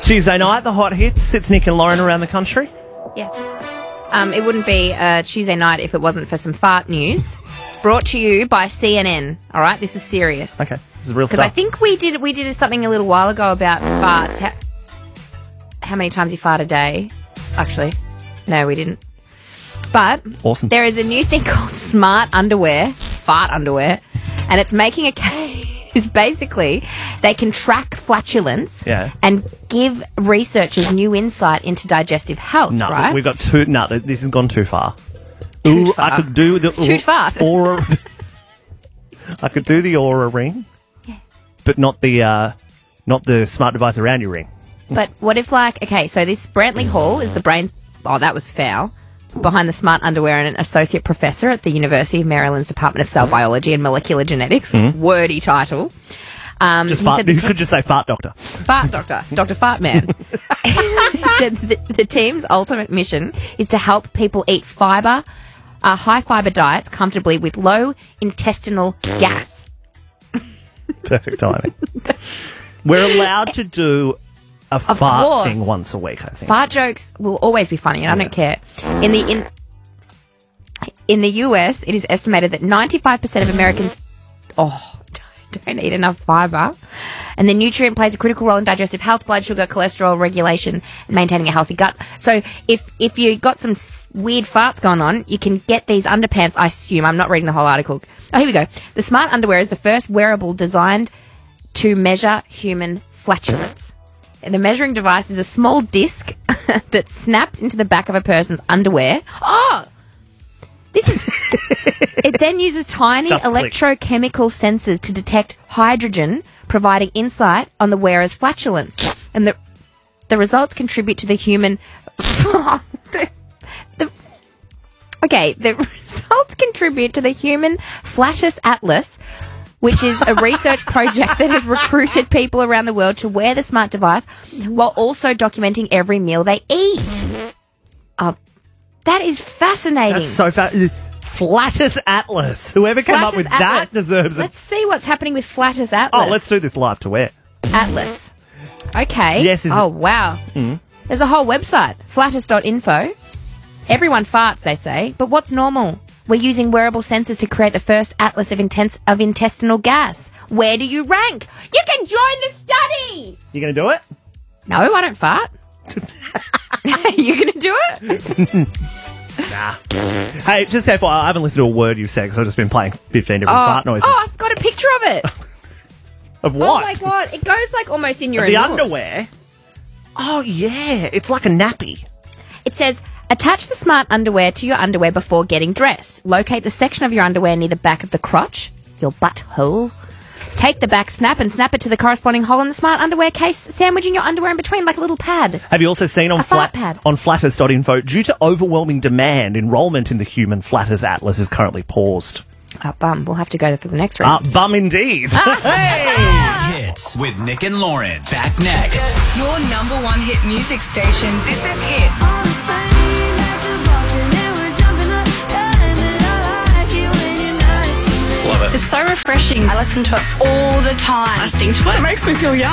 Tuesday night, the hot hits. It's Nick and Lauren around the country. Yeah. It wouldn't be Tuesday night if it wasn't for some fart news. Brought to you by CNN. All right, this is serious. Okay, this is real stuff. Because I think we did something a little while ago about farts. How many times you fart a day? Actually, no, we didn't. But awesome. There is a new thing called smart underwear, fart underwear, and it's making a case. Basically, they can track flatulence and give researchers new insight into digestive health, no, right? we've got two. No, this has gone too far. I could do the Too fart. Aura. I could do the Aura ring, but not the smart device around your ring. But what if, so this Brantley Hall is the brains... Oh, that was foul. Behind the smart underwear and an associate professor at the University of Maryland's Department of Cell Biology and Molecular Genetics. Wordy title. Just fart. You could just say fart doctor. Fart doctor. Dr. Fart Man. He said the team's ultimate mission is to help people eat high fibre diets comfortably with low intestinal gas. Perfect timing. We're allowed to do a fart thing once a week, I think. Fart jokes will always be funny, and I don't care. In the US, it is estimated that 95% of Americans don't eat enough fibre, and the nutrient plays a critical role in digestive health, blood sugar, cholesterol regulation, and maintaining a healthy gut. So if you got some weird farts going on, you can get these underpants, I assume. I'm not reading the whole article. Oh, here we go. The smart underwear is the first wearable designed to measure human flatulence. The measuring device is a small disc that snaps into the back of a person's underwear. Oh! It then uses tiny electrochemical sensors to detect hydrogen, providing insight on the wearer's flatulence. And the results contribute to the human... The results contribute to the Human Flatus Atlas, which is a research project that has recruited people around the world to wear the smart device while also documenting every meal they eat. That is fascinating. That's so Flatus Atlas. Whoever came up with that deserves it. Let's see what's happening with Flatus Atlas. Oh, let's do this live to air. Atlas. Okay. Yes. Oh, wow. There's a whole website, flatus.info. Everyone farts, they say, but what's normal? We're using wearable sensors to create the first atlas of intestinal gas. Where do you rank? You can join the study! You going to do it? No, I don't fart. You going to do it? Nah. Hey, just FYI, I haven't listened to a word you've said because I've just been playing 15 different fart noises. Oh, I've got a picture of it. Of what? Oh, my God. It goes almost in your The nose. underwear? Oh, yeah. It's like a nappy. It says... Attach the smart underwear to your underwear before getting dressed. Locate the section of your underwear near the back of the crotch, your butthole. Take the back snap and snap it to the corresponding hole in the smart underwear case, sandwiching your underwear in between like a little pad. Have you also seen on Flatus.info, due to overwhelming demand, enrolment in the Human Flatus Atlas is currently paused. Bum. We'll have to go for the next round. Bum indeed. Hey! Hits with Nick and Lauren. Back next. Your number one hit music station. This is Hit. Love it. It's so refreshing. I listen to it all the time. I sing to it. It makes me feel young.